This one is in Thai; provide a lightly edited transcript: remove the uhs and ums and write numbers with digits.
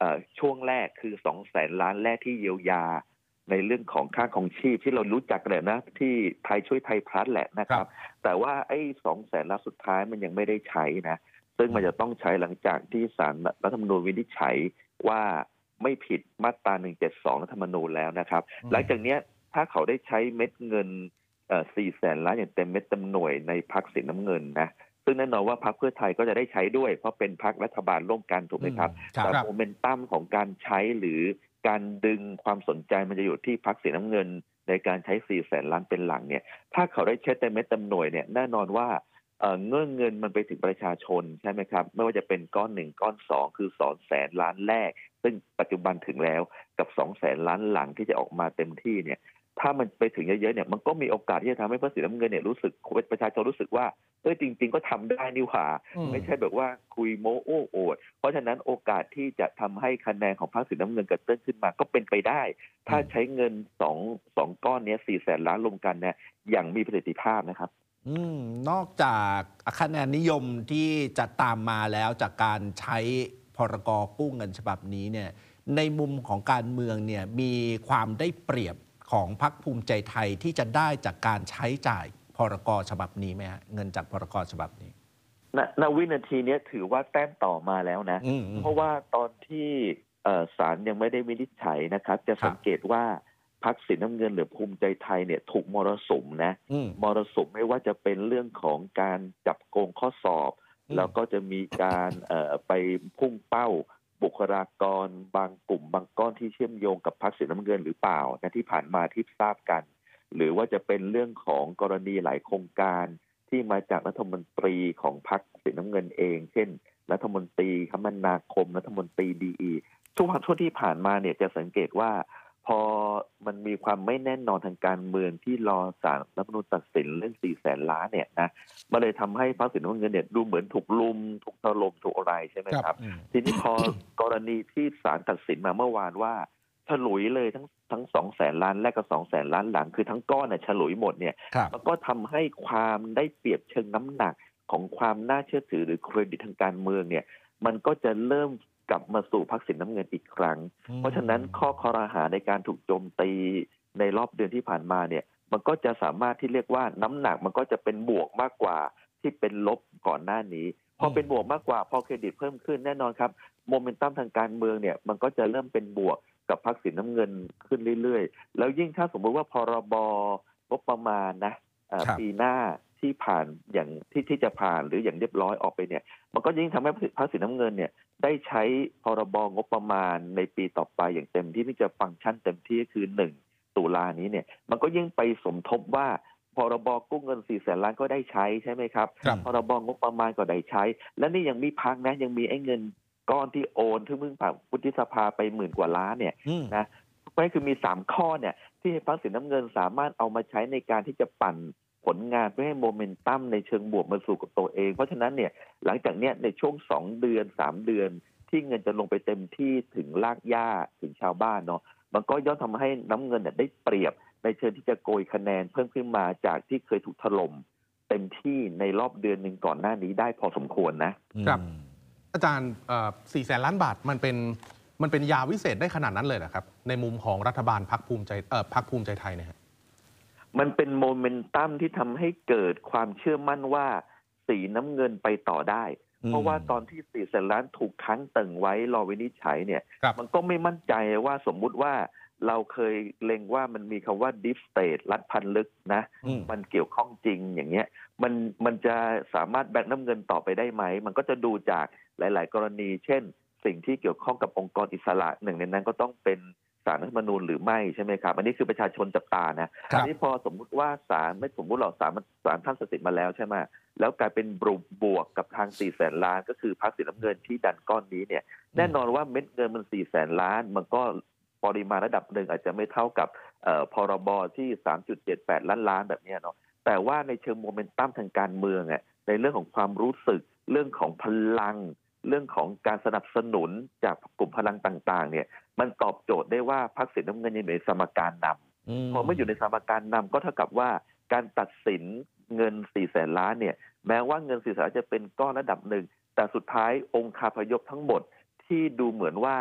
ช่วงแรกคือ200,000 ล้านแรกที่เยียวยาในเรื่องของค่าครองชีพที่เรารู้จักเลยนะที่ไทยช่วยไทยพลัสแหละนะครับแต่ว่าไอ้200,000 ล้านสุดท้ายมันยังไม่ได้ใช้นะซึ่งมันจะต้องใช้หลังจากที่ศาลรัฐธรรมนูญวินิจฉัยว่าไม่ผิดมาตรา172รัฐธรรมนูญแล้วนะครับหลังจากนี้ถ้าเขาได้ใช้เม็ดเงิน400,000 ล้านอย่างเต็มเม็ดเต็มหน่วยในพรรคสีน้ำเงินนะซึ่งแน่นอนว่าพรรคเพื่อไทยก็จะได้ใช้ด้วยเพราะเป็นพรรครัฐบาลร่วมกันถูกไหมครับแต่โมเมนตัมของการใช้หรือการดึงความสนใจมันจะอยู่ที่พรรคสีน้ำเงินในการใช้400,000 ล้านเป็นหลังเนี่ยถ้าเขาได้ใช้เต็มเม็ดเต็มหน่วยเนี่ยแน่นอนว่าเงินมันไปถึงประชาชนใช่ไหมครับไม่ว่าจะเป็นก้อน1ก้อน2คือ200,000 ล้านแรกซึ่งปัจจุบันถึงแล้วกับ200,000 ล้านหลังที่จะออกมาเต็มที่เนี่ยถ้ามันไปถึงเยอะๆเนี่ยมันก็มีโอกาสที่จะทำให้พรรคสีน้ำเงินเนี่ยรู้สึกประชาชนรู้สึกว่าจริงๆก็ทำได้นี่หว่าไม่ใช่แบบว่าคุยโม้โอ้อวดเพราะฉะนั้นโอกาสที่จะทำให้คะแนนของพรรคสีน้ำเงินกระเตื้องขึ้นมาก็เป็นไปได้ถ้าใช้เงินสองก้อนนี้400,000 ล้านรวมกันเนี่ยอย่างมีประสิทธิภาพนะครับนอกจากคะแนนนิยมที่จะตามมาแล้วจากการใช้พรก.กู้เงินฉบับนี้เนี่ยในมุมของการเมืองเนี่ยมีความได้เปรียบของพรรคภูมิใจไทยที่จะได้จากการใช้จ่ายพรก.ฉบับนี้ไหมฮะเงินจากพรก.ฉบับนี้ณวินาทีนี้ถือว่าแต้มต่อมาแล้วนะเพราะว่าตอนที่ศาลยังไม่ได้วินิจฉัยนะครับจะสังเกตว่าพรรคสีน้ำเงินหรือภูมิใจไทยเนี่ยถูกมรสุมนะมรสุมไม่ว่าจะเป็นเรื่องของการจับโกงข้อสอบแล้วก็จะมีการไปพุ่งเป้าบุคลากรบางกลุ่มบางก้อนที่เชื่อมโยงกับพรรคสีน้ำเงินหรือเปล่านะที่ผ่านมาที่ทราบกันหรือว่าจะเป็นเรื่องของกรณีหลายโครงการที่มาจากรัฐมนตรีของพรรคสีน้ำเงินเองเช่นรัฐมนตรีคมนาคมรัฐมนตรีดีช่วงที่ผ่านมาเนี่ยจะสังเกตว่าพอมันมีความไม่แน่นอนทางการเมืองที่รอศาลรัฐธรรมนูญตัดสินเรื่อง400,000 ล้านเนี่ยนะมันเลยทำให้พรรคสีน้ำเงินเนี่ยดูเหมือนถูกลุมถูกถล่มถูกอะไรใช่ไหมครับทีนี้พอกรณีที่ศาลตัดสินมาเมื่อวานว่าฉลุยเลยทั้ง200,000 ล้านแรกกับ200,000 ล้านหลังคือทั้งก้อนเนี่ยฉลุยหมดเนี่ยมันก็ทำให้ความได้เปรียบเชิงน้ำหนักของความน่าเชื่อถือหรือเครดิตทางการเมืองเนี่ยมันก็จะเริ่มกลับมาสู่พรรคสีน้ำเงินอีกครั้งเพราะฉะนั้นข้อคอรหาในการถูกโจมตีในรอบเดือนที่ผ่านมาเนี่ยมันก็จะสามารถที่เรียกว่าน้ำหนักมันก็จะเป็นบวกมากกว่าที่เป็นลบก่อนหน้านี้พอเป็นบวกมากกว่าพอเครดิตเพิ่มขึ้นแน่นอนครับโมเมนตัมทางการเมืองเนี่ยมันก็จะเริ่มเป็นบวกกับพรรคสีน้ำเงินขึ้นเรื่อยๆแล้วยิ่งถ้าสมมติว่าพรบงบประมาณนะปีหน้าที่ผ่านอย่างที่จะผ่านหรืออย่างเรียบร้อยออกไปเนี่ยมันก็ยิ่งทำให้พรรคสีน้ำเงินเนี่ยได้ใช้พรบงบประมาณในปีต่อไปอย่างเต็มที่จะฟังก์ชันเต็มที่คือ1ตุลานี้เนี่ยมันก็ยิ่งไปสมทบว่าพรบกู้เงิน400,000 ล้านก็ได้ใช้ใช่ไหมครับพรบงบประมาณก็ได้ใช้และนี่ยังมีพักนะยังมีไอ้เงินก้อนที่โอนที่เพิ่งผ่านวุฒิสภาไป10,000 กว่าล้านเนี่ยนะก็คือมี3ข้อเนี่ยที่พรรคสีน้ำเงินสามารถเอามาใช้ในการที่จะปั่นผลงานเพื่อให้โมเมนตัมในเชิงบวกมาสู่กับตัวเองเพราะฉะนั้นเนี่ยหลังจากเนี้ยในช่วง2เดือน3เดือนที่เงินจะลงไปเต็มที่ถึงรากหญ้าถึงชาวบ้านเนาะมันก็ย่อมทำให้น้ำเงินเนี่ยได้เปรียบในเชิงที่จะโกยคะแนนเพิ่มขึ้นมาจากที่เคยถูกถล่มเต็มที่ในรอบเดือนหนึ่งก่อนหน้านี้ได้พอสมควรนะครับอาจารย์400,000 ล้านบาทมันเป็นยาวิเศษได้ขนาดนั้นเลยเหรอครับในมุมของรัฐบาลพรรคภูมิใจไทยเนี่ยมันเป็นโมเมนตัมที่ทำให้เกิดความเชื่อมั่นว่าสีน้ำเงินไปต่อได้เพราะว่าตอนที่400,000 ล้านถูกค้างตึงไว้รอวินิจฉัยเนี่ยมันก็ไม่มั่นใจว่าสมมุติว่าเราเคยเล็งว่ามันมีคำว่า deep state รัฐพันลึกนะมันเกี่ยวข้องจริงอย่างเงี้ยมันจะสามารถแบกน้ำเงินต่อไปได้ไหมมันก็จะดูจากหลายๆกรณีเช่นสิ่งที่เกี่ยวข้องกับองค์กรอิสระหนึ่งในนั้นก็ต้องเป็นศาลรัฐธรรมนูญหรือไม่ใช่ไหมครับอันนี้คือประชาชนจับตานะอันนี้พอสมมุติว่าศาลไม่สมมุติหรอกศาลท่านตัดสินมาแล้วใช่ไหมแล้วกลายเป็นบวกกับทาง400,000 ล้านก็คือพรรคสีน้ำเงินที่ดันก้อนนี้เนี่ยแน่นอนว่าเม็ดเงินมัน400,000 ล้านมันก็ปริมาณระดับหนึ่งอาจจะไม่เท่ากับพรบที่3.78 ล้านล้านแบบนี้เนาะแต่ว่าในเชิงโมเมนตัมทางการเมืองในเรื่องของความรู้สึกเรื่องของพลังเรื่องของการสนับสนุนจากกลุ่มพลังต่างๆเนี่ยมันตอบโจทย์ได้ว่าพรรคสีน้ำเงินอยู่ในสมการนำพอไม่อยู่ในสมการนำก็เท่ากับว่าการตัดสินเงิน400,000 ล้านเนี่ยแม้ว่าเงิน400,000 ล้านจะเป็นก้อนระดับหนึ่งแต่สุดท้ายองค์คาพยพทั้งหมดที่ดูเหมือนว่า